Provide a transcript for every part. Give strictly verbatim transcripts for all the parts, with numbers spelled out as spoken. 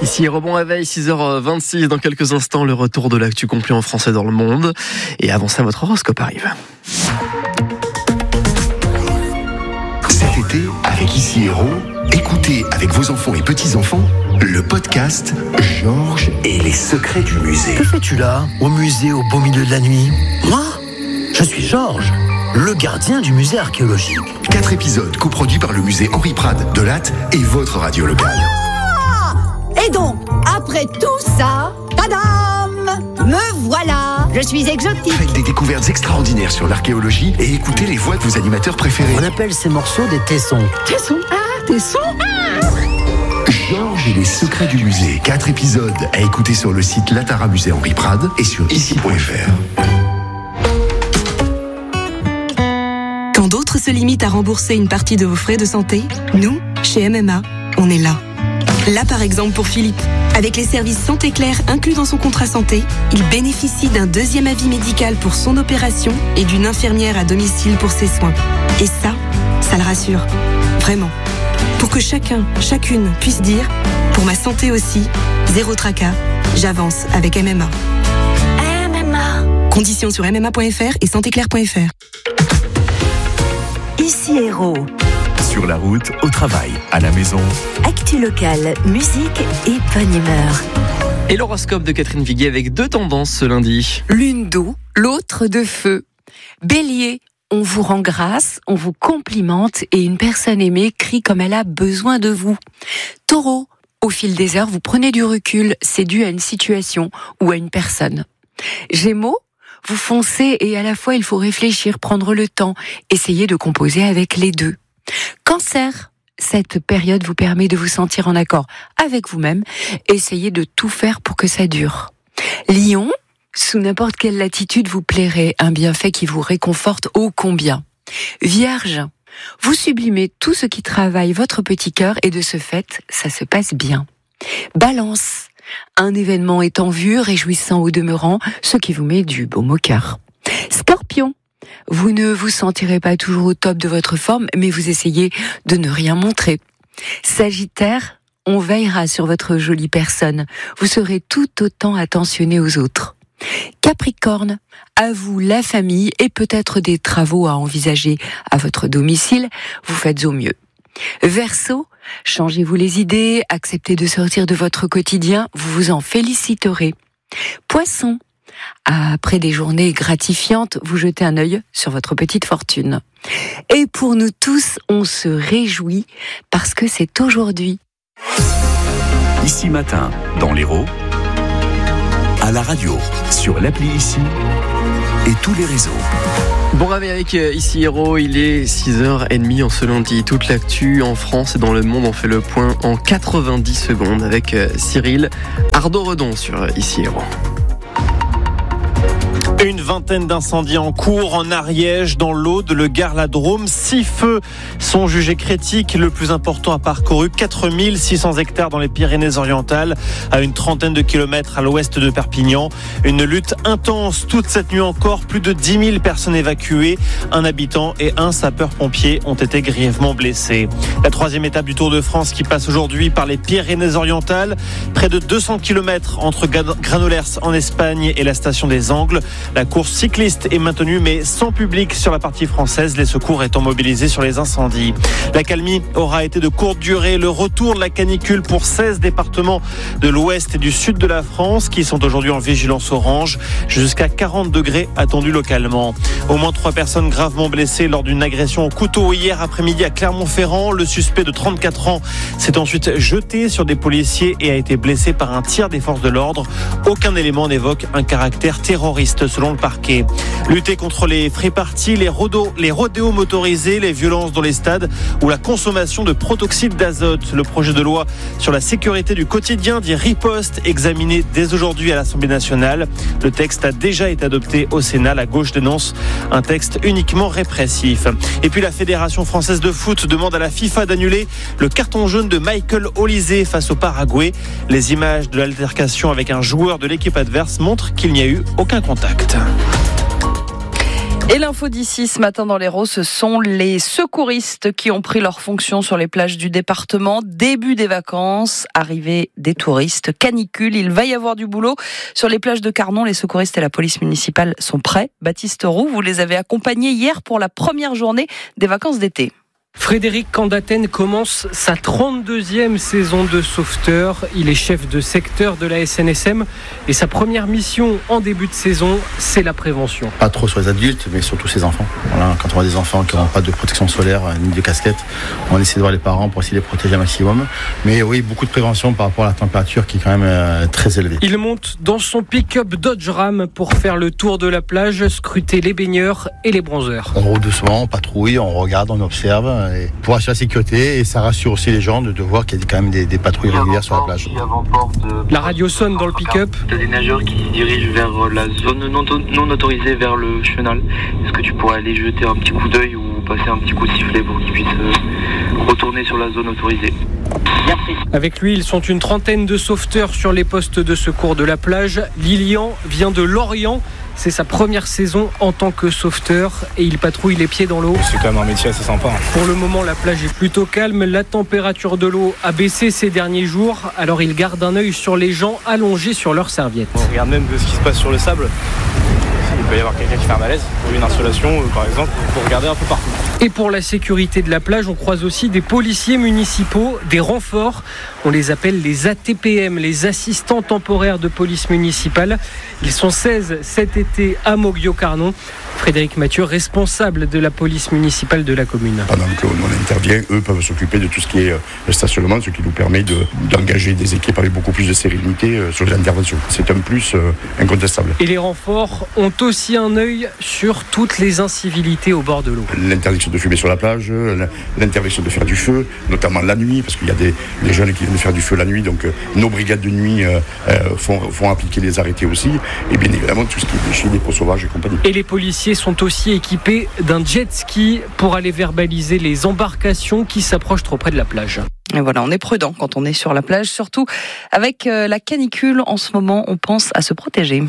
Ici, rebond réveil, six heures vingt-six. Dans quelques instants, le retour de l'actu complet en français dans le monde. Et avant ça, votre horoscope arrive. Cet été, avec Ici Héros, écoutez avec vos enfants et petits-enfants le podcast Georges et les secrets du musée. Que fais-tu là, au musée au beau milieu de la nuit? Moi, je suis Georges, le gardien du musée archéologique. Quatre épisodes coproduits par le musée Henri Prade de Latte et votre radio locale. Ah! Et donc, après tout ça, tadam! Me voilà! Je suis exotique. Faites des découvertes extraordinaires sur l'archéologie et écoutez les voix de vos animateurs préférés. On appelle ces morceaux des tessons. Tessons? Ah, tessons? Ah! Georges et les secrets du musée. Quatre épisodes à écouter sur le site Latara Musée Henri Prade et sur ici point f r. Quand d'autres se limitent à rembourser une partie de vos frais de santé, nous, chez M M A, on est là. Là, par exemple, pour Philippe. Avec les services Santé Claire inclus dans son contrat santé, il bénéficie d'un deuxième avis médical pour son opération et d'une infirmière à domicile pour ses soins. Et ça, ça le rassure. Vraiment. Pour que chacun, chacune puisse dire « Pour ma santé aussi, zéro tracas, j'avance avec M M A ». M M A. Conditions sur m m a point f r et santé claire point f r. Ici Héros. Sur la route, au travail, à la maison. Actu locale, musique et bonne humeur. Et l'horoscope de Catherine Viguier avec deux tendances ce lundi. L'une d'eau, l'autre de feu. Bélier, on vous rend grâce, on vous complimente et une personne aimée crie comme elle a besoin de vous. Taureau, au fil des heures, vous prenez du recul, c'est dû à une situation ou à une personne. Gémeaux, vous foncez et à la fois il faut réfléchir, prendre le temps, essayer de composer avec les deux. Cancer, cette période vous permet de vous sentir en accord avec vous-même, essayez de tout faire pour que ça dure. Lion, sous n'importe quelle latitude vous plairait, un bienfait qui vous réconforte ô combien. Vierge, vous sublimez tout ce qui travaille votre petit cœur et de ce fait, ça se passe bien. Balance, un événement est en vue, réjouissant au demeurant, ce qui vous met du baume au cœur. Scorpion, vous ne vous sentirez pas toujours au top de votre forme, mais vous essayez de ne rien montrer. Sagittaire, on veillera sur votre jolie personne. Vous serez tout autant attentionné aux autres. Capricorne, à vous la famille et peut-être des travaux à envisager à votre domicile, vous faites au mieux. Verseau, changez-vous les idées, acceptez de sortir de votre quotidien, vous vous en féliciterez. Poisson, après des journées gratifiantes, vous jetez un œil sur votre petite fortune. Et pour nous tous, on se réjouit parce que c'est aujourd'hui. Ici matin, dans l'Hérault, à la radio, sur l'appli Ici et tous les réseaux. Bon réveil avec Ici Héros, il est six heures trente en ce lundi. Toute l'actu en France et dans le monde, on fait le point en quatre-vingt-dix secondes avec Cyril Ardo-Redon sur Ici Héros. Une vingtaine d'incendies en cours en Ariège, dans l'Aude, le Gard, la Drôme. Six feux sont jugés critiques. Le plus important a parcouru quatre mille six cents hectares dans les Pyrénées-Orientales, à une trentaine de kilomètres à l'ouest de Perpignan. Une lutte intense toute cette nuit encore. Plus de dix mille personnes évacuées. Un habitant et un sapeur-pompier ont été grièvement blessés. La troisième étape du Tour de France qui passe aujourd'hui par les Pyrénées-Orientales. Près de deux cents kilomètres entre Granollers en Espagne et la station des Angles. La course cycliste est maintenue mais sans public sur la partie française, les secours étant mobilisés sur les incendies. L'accalmie aura été de courte durée. Le retour de la canicule pour seize départements de l'ouest et du sud de la France qui sont aujourd'hui en vigilance orange. Jusqu'à quarante degrés attendus localement. Au moins trois personnes gravement blessées lors d'une agression au couteau hier après-midi à Clermont-Ferrand. Le suspect de trente-quatre ans s'est ensuite jeté sur des policiers et a été blessé par un tir des forces de l'ordre. Aucun élément n'évoque un caractère terroriste selon le parquet. Lutter contre les free-parties, les, rodo, les rodéos motorisés, les violences dans les stades ou la consommation de protoxyde d'azote. Le projet de loi sur la sécurité du quotidien dit riposte, examiné dès aujourd'hui à l'Assemblée nationale. Le texte a déjà été adopté au Sénat. La gauche dénonce un texte uniquement répressif. Et puis la Fédération française de foot demande à la FIFA d'annuler le carton jaune de Michael Olise face au Paraguay. Les images de l'altercation avec un joueur de l'équipe adverse montrent qu'il n'y a eu aucun contact. Et l'info d'ici ce matin dans l'Hérault, ce sont les secouristes qui ont pris leurs fonctions sur les plages du département. Début des vacances, arrivée des touristes, canicule, il va y avoir du boulot. Sur les plages de Carnon, les secouristes et la police municipale sont prêts. Baptiste Roux, vous les avez accompagnés hier pour la première journée des vacances d'été. Frédéric Candaten commence sa trente-deuxième saison de sauveteur. Il est chef de secteur de la S N S M et sa première mission en début de saison, c'est la prévention. Pas trop sur les adultes, mais surtout ses enfants. Voilà, quand on voit des enfants qui n'ont pas de protection solaire ni de casquette, on essaie de voir les parents pour essayer de les protéger un maximum. Mais oui, beaucoup de prévention par rapport à la température qui est quand même euh, très élevée. Il monte dans son pick-up Dodge Ram pour faire le tour de la plage, scruter les baigneurs et les bronzeurs. On roule doucement, on patrouille, on regarde, on observe. Pour assurer la sécurité, et ça rassure aussi les gens de, de voir qu'il y a quand même des, des patrouilles régulières sur la plage. La radio sonne dans le pick-up. Il y a des nageurs qui se dirigent vers la zone non, non autorisée, vers le chenal. Est-ce que tu pourrais aller jeter un petit coup d'œil ou passer un petit coup de sifflet pour qu'ils puissent euh, retourner sur la zone autorisée? Merci. Avec lui, ils sont une trentaine de sauveteurs sur les postes de secours de la plage. Lilian vient de Lorient. C'est sa première saison en tant que sauveteur et il patrouille les pieds dans l'eau. C'est quand même un métier assez sympa. Pour le moment, la plage est plutôt calme. La température de l'eau a baissé ces derniers jours. Alors il garde un œil sur les gens allongés sur leurs serviettes. On regarde même de ce qui se passe sur le sable. Il peut y avoir quelqu'un qui fait un malaise, ou une insolation euh, par exemple, pour regarder un peu partout. Et pour la sécurité de la plage, on croise aussi des policiers municipaux, des renforts. On les appelle les A T P M, les assistants temporaires de police municipale. Ils sont seize cet été à Moguio-Carnon. Frédéric Mathieu, responsable de la police municipale de la commune. Pendant que l'on intervient, eux peuvent s'occuper de tout ce qui est le stationnement, ce qui nous permet de, d'engager des équipes avec beaucoup plus de sérénité sur les interventions. C'est un plus euh, incontestable. Et les renforts ont aussi un œil sur toutes les incivilités au bord de l'eau. L'interdiction de fumer sur la plage, l'interdiction de faire du feu, notamment la nuit, parce qu'il y a des, des jeunes qui viennent faire du feu la nuit, donc euh, nos brigades de nuit euh, font, font appliquer les arrêtés aussi, et bien évidemment tout ce qui est déchets, des peaux sauvages et compagnie. Et les policiers sont aussi équipés d'un jet ski pour aller verbaliser les embarcations qui s'approchent trop près de la plage. Et voilà, on est prudent quand on est sur la plage, surtout avec la canicule en ce moment, on pense à se protéger.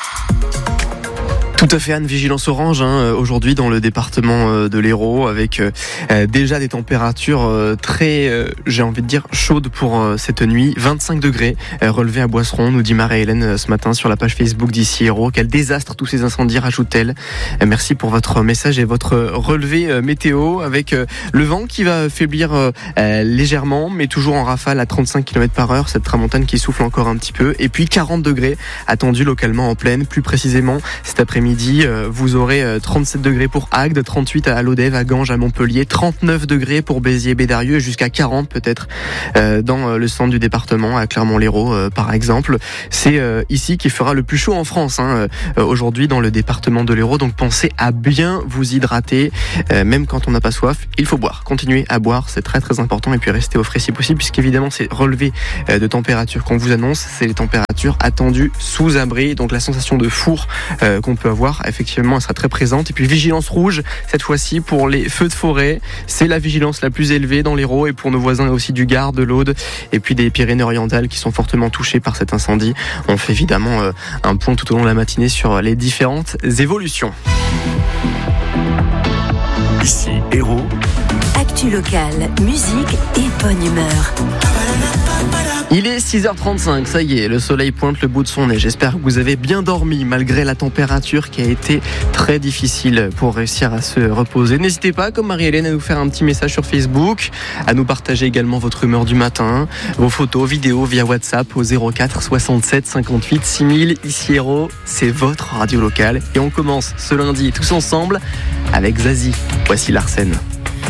Tout à fait, Anne, vigilance orange hein, aujourd'hui dans le département de l'Hérault avec euh, déjà des températures euh, très, euh, j'ai envie de dire, chaudes pour euh, cette nuit. vingt-cinq degrés euh, relevés à Boisseron, nous dit Marie-Hélène euh, ce matin sur la page Facebook d'ici Hérault. Quel désastre tous ces incendies, rajoute-t-elle. Euh, merci pour votre message et votre relevé euh, météo avec euh, le vent qui va faiblir euh, euh, légèrement, mais toujours en rafale à trente-cinq kilomètres par heure. Cette tramontane qui souffle encore un petit peu. Et puis quarante degrés attendus localement en plaine, plus précisément cet après-midi. Midi, vous aurez trente-sept degrés pour Agde, trente-huit à Lodève, à Ganges, à Montpellier, trente-neuf degrés pour Béziers, Bédarieux, jusqu'à quarante peut-être dans le centre du département, à Clermont-Lérault par exemple. C'est ici qui fera le plus chaud en France hein, aujourd'hui dans le département de l'Hérault. Donc pensez à bien vous hydrater, même quand on n'a pas soif, il faut boire. Continuez à boire, c'est très très important, et puis restez au frais si possible, puisqu'évidemment ces relevés de température qu'on vous annonce, c'est les températures attendues sous abri, donc la sensation de four euh, qu'on peut avoir, effectivement, elle sera très présente. Et puis vigilance rouge, cette fois-ci pour les feux de forêt, c'est la vigilance la plus élevée dans l'Hérault, et pour nos voisins aussi du Gard, de l'Aude, et puis des Pyrénées-Orientales qui sont fortement touchés par cet incendie. On fait évidemment euh, un point tout au long de la matinée sur les différentes évolutions. Ici Hérault. Actu locale, musique et bonne humeur. Il est six heures trente-cinq, ça y est, le soleil pointe le bout de son nez. J'espère que vous avez bien dormi malgré la température qui a été très difficile pour réussir à se reposer. N'hésitez pas, comme Marie-Hélène, à nous faire un petit message sur Facebook, à nous partager également votre humeur du matin, vos photos, vidéos via WhatsApp au zéro quatre soixante-sept cinquante-huit six mille. Ici Hérault, c'est votre radio locale. Et on commence ce lundi tous ensemble avec Zazie. Voici Larsen.